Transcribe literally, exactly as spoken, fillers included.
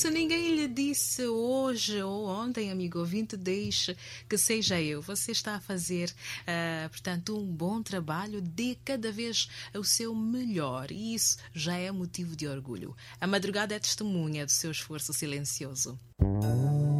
Se ninguém lhe disse hoje ou ontem, amigo ouvinte, deixe que seja eu. Você está a fazer, uh, portanto, um bom trabalho, dê cada vez o seu melhor e isso já é motivo de orgulho. A madrugada é testemunha do seu esforço silencioso.